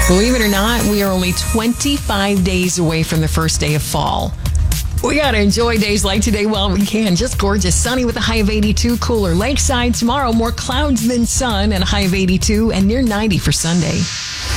Believe it or not, we are only 25 days away from the first day of fall. We got to enjoy days like today while we can. Just gorgeous. Sunny with a high of 82. Cooler lakeside tomorrow. More clouds than sun and a high of 82 and near 90 for Sunday.